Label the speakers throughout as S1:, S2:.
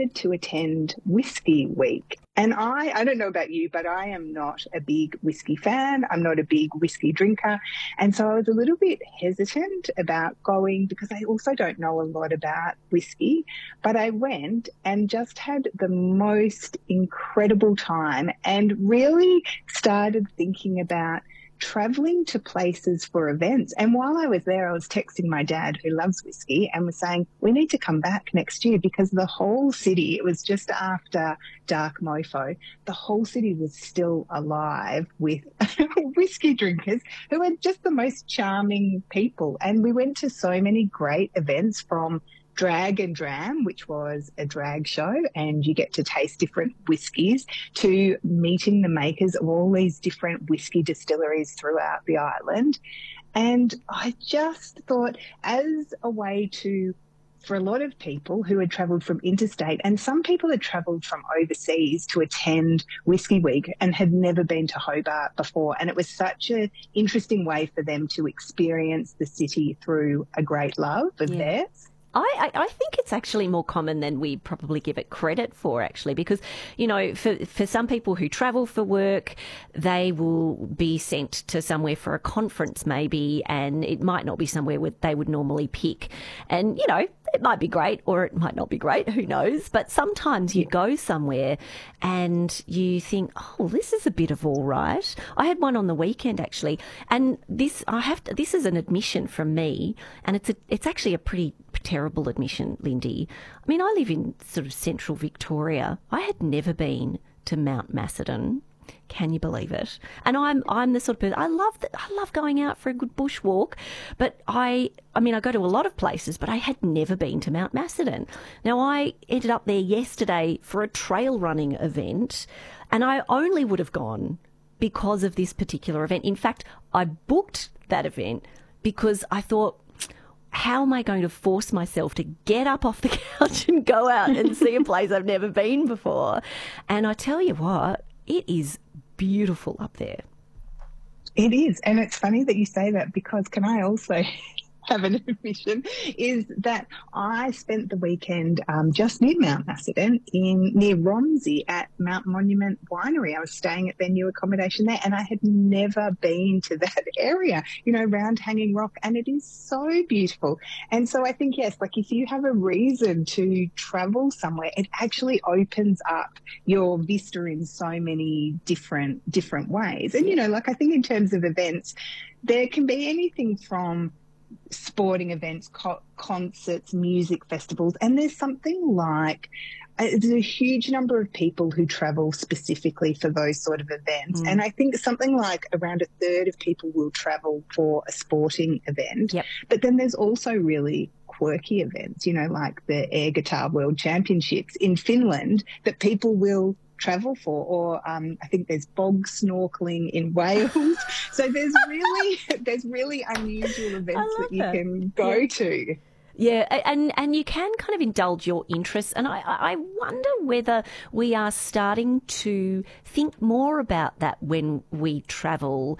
S1: decided to attend Whiskey Week. And I don't know about you, but I am not a big whiskey fan. I'm not a big whiskey drinker. And so I was a little bit hesitant about going because I also don't know a lot about whiskey. But I went and just had the most incredible time and really started thinking about traveling to places for events. And while I was there, I was texting my dad, who loves whiskey, and was saying, we need to come back next year because the whole city, it was just after Dark Mofo, the whole city was still alive with whiskey drinkers who are just the most charming people. And we went to so many great events, from Drag and Dram, which was a drag show, and you get to taste different whiskies, to meeting the makers of all these different whiskey distilleries throughout the island. And I just thought, as a way to, for a lot of people who had travelled from interstate, and some people had travelled from overseas to attend Whiskey Week and had never been to Hobart before. And it was such an interesting way for them to experience the city through a great love of theirs.
S2: I think it's actually more common than we probably give it credit for, actually, because, you know, for some people who travel for work, they will be sent to somewhere for a conference maybe, and it might not be somewhere where they would normally pick. And, you know, it might be great or it might not be great, who knows? But sometimes you go somewhere and you think, oh, this is a bit of all right. I had one on the weekend, actually, and this is an admission from me, and it's actually a pretty terrible admission, Lindy. I mean, I live in sort of central Victoria. I had never been to Mount Macedon. Can you believe it? And I'm the sort of person, I love going out for a good bushwalk, but I mean I go to a lot of places, but I had never been to Mount Macedon. Now, I ended up there yesterday for a trail running event, and I only would have gone because of this particular event. In fact, I booked that event because I thought, how am I going to force myself to get up off the couch and go out and see a place I've never been before? And I tell you what, it is beautiful up there.
S1: It is. And it's funny that you say that, because can I also have an admission, is that I spent the weekend just near Mount Macedon, near Romsey at Mount Monument Winery. I was staying at their new accommodation there, and I had never been to that area, you know, around Hanging Rock, and it is so beautiful. And so I think, yes, like if you have a reason to travel somewhere, it actually opens up your vista in so many different ways. And, you know, like I think in terms of events, there can be anything from sporting events, concerts, music festivals, and there's something like there's a huge number of people who travel specifically for those sort of events. And I think something like around a third of people will travel for a sporting event.
S2: Yep.
S1: But then there's also really quirky events, you know, like the Air Guitar World Championships in Finland that people will travel for, or I think there's bog snorkeling in Wales. So there's really unusual events that you can go to.
S2: Yeah, and you can kind of indulge your interests. And I wonder whether we are starting to think more about that when we travel.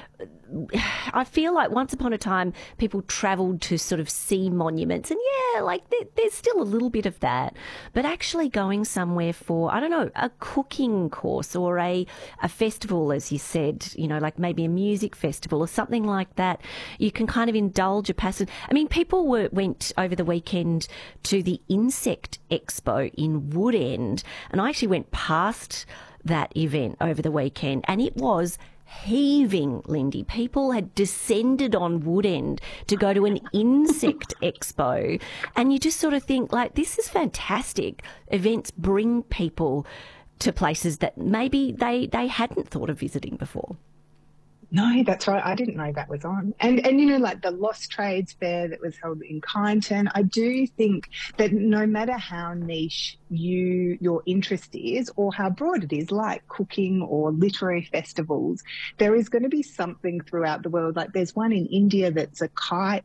S2: I feel like once upon a time people travelled to sort of see monuments, and yeah, like there's still a little bit of that, but actually going somewhere for, I don't know, a cooking course or a festival, as you said, you know, like maybe a music festival or something like that, you can kind of indulge a passion. I mean, people went over the weekend to the Insect Expo in Woodend, and I actually went past that event over the weekend, and it was heaving, Lindy. People had descended on Woodend to go to an insect expo, and you just sort of think, like, this is fantastic. Events bring people to places that maybe they hadn't thought of visiting before.
S1: No, that's right. I didn't know that was on. And you know, like the Lost Trades Fair that was held in Kyneton, I do think that no matter how niche your interest is or how broad it is, like cooking or literary festivals, there is going to be something throughout the world. Like there's one in India that's a kite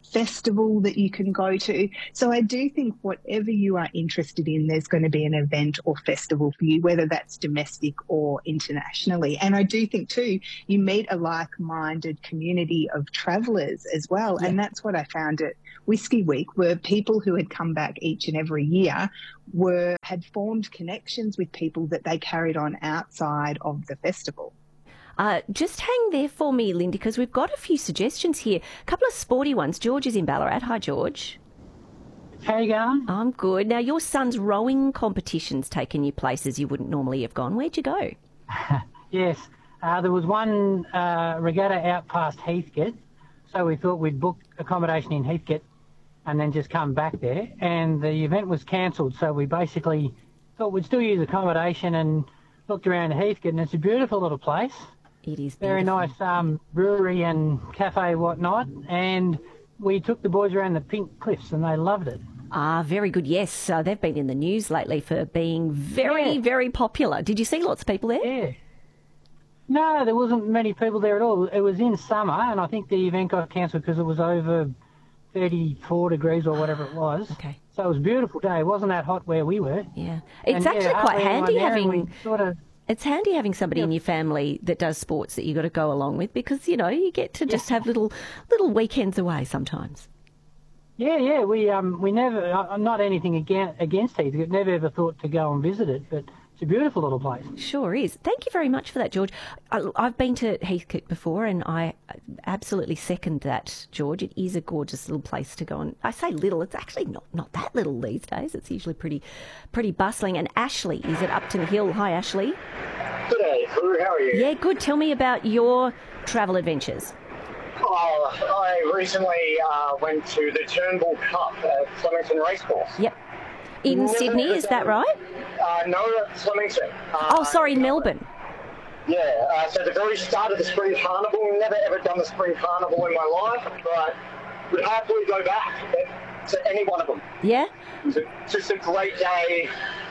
S1: festival that you can go to. So I do think whatever you are interested in, there's going to be an event or festival for you, whether that's domestic or internationally. And I do think too, you meet a like-minded community of travellers as well. Yeah. And that's what I found at Whisky Week, were people who had come back each and every year had formed connections with people that they carried on outside of the festival.
S2: Just hang there for me, Lindy, because we've got a few suggestions here. A couple of sporty ones. George is in Ballarat. Hi, George.
S3: How you going?
S2: I'm good. Now, your son's rowing competition's taken you places you wouldn't normally have gone. Where'd you go?
S3: Yes. There was one regatta out past Heathcote, so we thought we'd book accommodation in Heathcote and then just come back there. And the event was cancelled, so we basically thought we'd still use accommodation and looked around Heathcote, and it's a beautiful little place.
S2: It is beautiful.
S3: Very nice brewery and cafe, whatnot, and we took the boys around the Pink Cliffs and they loved it.
S2: Very good, yes. They've been in the news lately for being very popular. Did you see lots of people there?
S3: Yeah. No, there wasn't many people there at all. It was in summer, and I think the event got cancelled because it was over 34 degrees or whatever it was.
S2: Okay.
S3: So it was a beautiful day. It wasn't that hot where we were.
S2: Yeah. It's actually quite handy having... It's handy having somebody in your family that does sports that you got to go along with, because, you know, you get to just have little weekends away sometimes.
S3: Yeah. We never. I'm not anything against Heathcote. Never ever thought to go and visit it, but it's a beautiful little place.
S2: Sure is. Thank you very much for that, George. I've been to Heathcote before, and I absolutely second that, George. It is a gorgeous little place to go. And I say little, it's actually not that little these days. It's usually pretty bustling. And Ashley is at Upton Hill. Hi, Ashley.
S4: G'day, Prue. How are you?
S2: Yeah, good. Tell me about your travel adventures.
S4: I recently went to the Turnbull Cup at Flemington Racecourse.
S2: Yep. In Sydney, is that right?
S4: No, Flemington.
S2: In Melbourne.
S4: Yeah, so the very start of the Spring Carnival. Never ever done the Spring Carnival in my life, but would happily go back to any one of them.
S2: Yeah?
S4: It was just a great day,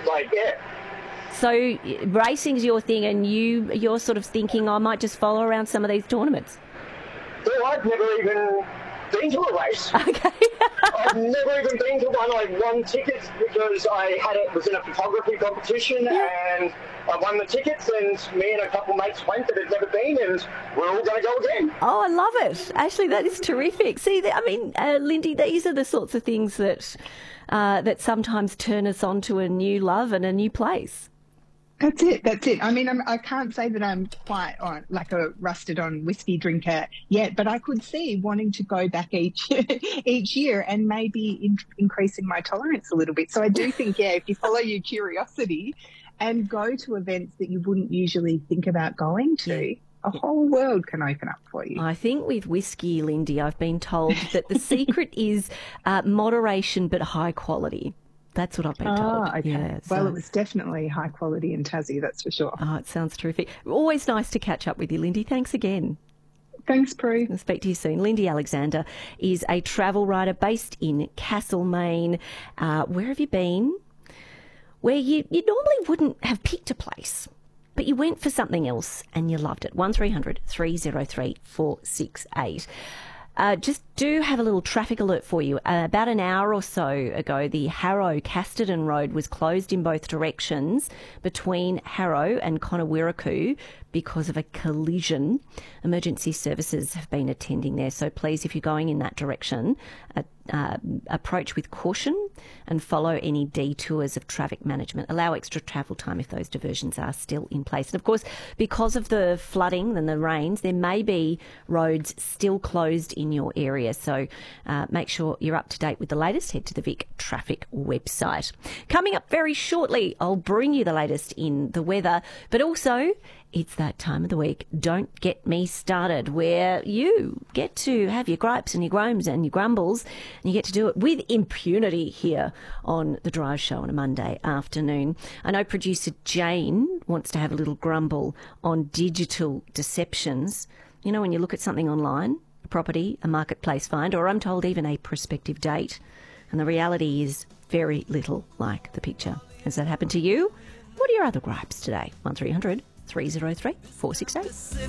S2: So racing's your thing, and you're sort of thinking, I might just follow around some of these tournaments.
S4: Well, I've never even been to a race.
S2: Okay.
S4: I've never even been to one. I won tickets because it was in a photography competition, and I won the tickets, and me and a couple mates went that had never been, and we're all going to go again.
S2: Oh, I love it. Actually, that is terrific. See, Lindy, these are the sorts of things that sometimes turn us on to a new love and a new place.
S1: That's it. I mean, I can't say that I'm quite like a rusted-on whiskey drinker yet, but I could see wanting to go back each year and maybe increasing my tolerance a little bit. So I do think, if you follow your curiosity and go to events that you wouldn't usually think about going to, a whole world can open up for you.
S2: I think with whiskey, Lindy, I've been told that the secret is moderation but high quality. That's what I've been told.
S1: Okay. Yeah, well, it was definitely high quality in Tassie, that's for sure.
S2: Oh, it sounds terrific. Always nice to catch up with you, Lindy. Thanks again.
S1: Thanks, Prue.
S2: I'll speak to you soon. Lindy Alexander is a travel writer based in Castlemaine. Where have you been? Where you normally wouldn't have picked a place, but you went for something else and you loved it. 1300 303 468. Just do have a little traffic alert for you. About an hour or so ago, the Harrow-Casterton Road was closed in both directions between Harrow and Conowiraku because of a collision. Emergency services have been attending there, so please, if you're going in that direction, approach with caution and follow any detours of traffic management. Allow extra travel time if those diversions are still in place. And of course, because of the flooding and the rains, there may be roads still closed in your area. So make sure you're up to date with the latest. Head to the Vic Traffic website. Coming up very shortly, I'll bring you the latest in the weather, but also it's that time of the week, Don't Get Me Started, where you get to have your gripes and your groans and your grumbles, and you get to do it with impunity here on The Drive Show on a Monday afternoon. I know producer Jane wants to have a little grumble on digital deceptions. You know, when you look at something online, a property, a marketplace find, or I'm told even a prospective date, and the reality is very little like the picture. Has that happened to you? What are your other gripes today? 1300 303 468.